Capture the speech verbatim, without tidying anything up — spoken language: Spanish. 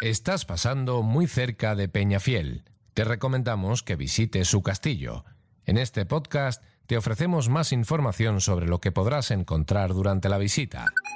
Estás pasando muy cerca de Peñafiel. Te recomendamos que visites su castillo. En este podcast te ofrecemos más información sobre lo que podrás encontrar durante la visita.